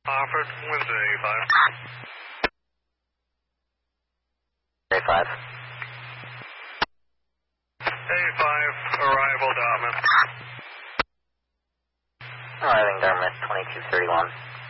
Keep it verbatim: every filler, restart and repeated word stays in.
Offered, Wednesday, A five. A five. A five, arrival, Dartmouth. Arriving Dartmouth, twenty-two thirty-one.